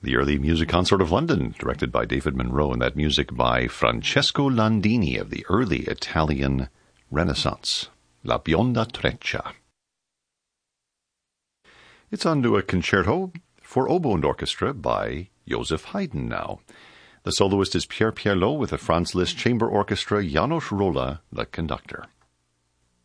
The early music consort of London, directed by David Monroe, and that music by Francesco Landini of the early Italian Renaissance. La Bionda Treccia. It's on to a concerto for oboe and orchestra by Joseph Haydn now. The soloist is Pierre Pierlot with the Franz Liszt Chamber Orchestra, Janos Rolla, the conductor.